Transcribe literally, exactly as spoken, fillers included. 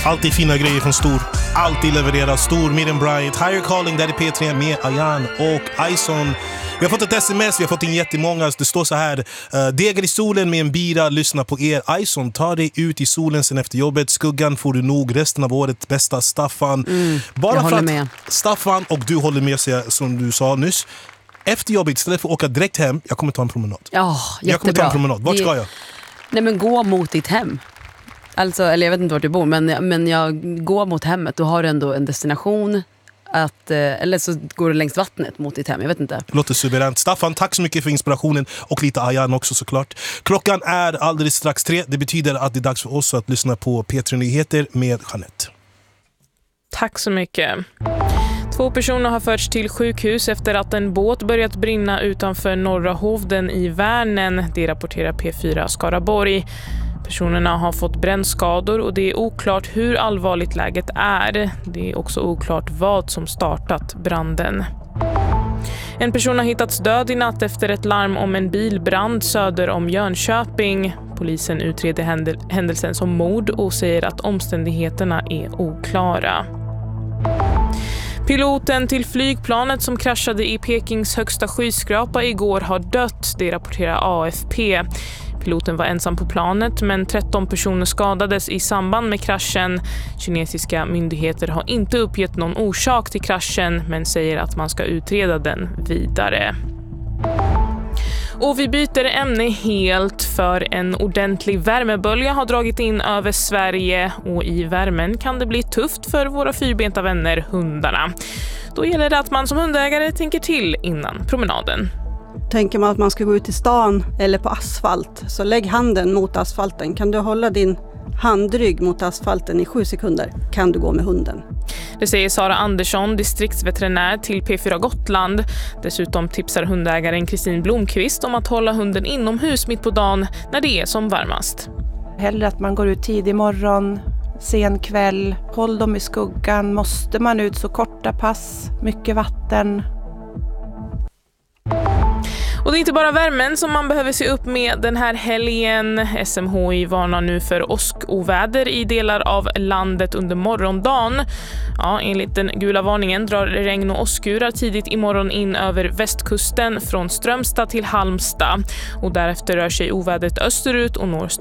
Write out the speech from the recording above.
Alltid fina grejer från Stor. Alltid levererar Stor, Miriam Bryant. Higher Calling, där är P tre med Ayan och Ison. Vi har fått ett sms, vi har fått in jättemånga. Det står så här: uh, degar i solen med en bira, lyssna på er. Ison, ta dig ut i solen sen efter jobbet. Skuggan får du nog resten av året. Bästa Staffan. Mm, Bara för att med. Staffan och du håller med sig, som du sa nyss. Efter jobbet, istället för att åka direkt hem, jag kommer ta en promenad. Ja, jag kommer ta en promenad. Vart ska jag? Nej, men gå mot ditt hem. Alltså, eller jag vet inte vart du bor, men, men jag går mot hemmet. Då har du ändå en destination. Att, eller så går du längs vattnet mot ditt hem, jag vet inte. Låter suveränt. Staffan, tack så mycket för inspirationen. Och lite Ayan också såklart. Klockan är alldeles strax tre. Det betyder att det är dags för oss att lyssna på P tre Nyheter med Jeanette. Tack så mycket. Två personer har förts till sjukhus efter att en båt börjat brinna utanför Norra Hovden i Värnen. Det rapporterar P fyra Skaraborg. Personerna har fått brännskador och det är oklart hur allvarligt läget är. Det är också oklart vad som startat branden. En person har hittats död i natt efter ett larm om en bilbrand söder om Jönköping. Polisen utreder händelsen som mord och säger att omständigheterna är oklara. Piloten till flygplanet som kraschade i Pekings högsta skyskrapa igår har dött, det rapporterar A F P. Piloten var ensam på planet, men tretton personer skadades i samband med kraschen. Kinesiska myndigheter har inte uppgett någon orsak till kraschen, men säger att man ska utreda den vidare. Och vi byter ämne helt, för en ordentlig värmebölja har dragit in över Sverige och i värmen kan det bli tufft för våra fyrbenta vänner, hundarna. Då gäller det att man som hundägare tänker till innan promenaden. Tänker man att man ska gå ut i stan eller på asfalt, så lägg handen mot asfalten. Kan du hålla din handrygg mot asfalten i sju sekunder kan du gå med hunden. Det säger Sara Andersson, distriktsveterinär till P fyra Gotland. Dessutom tipsar hundägaren Kristin Blomqvist om att hålla hunden inomhus mitt på dagen när det är som varmast. Hellre att man går ut tidig morgon, sen kväll, håll dem i skuggan. Måste man ut så korta pass, mycket vatten. Och det är inte bara värmen som man behöver se upp med den här helgen. S M H I varnar nu för åskoväder i delar av landet under morgondagen. Ja, enligt den gula varningen drar regn och åskurar tidigt imorgon in över västkusten från Strömstad till Halmstad. Och därefter rör sig ovädret österut och når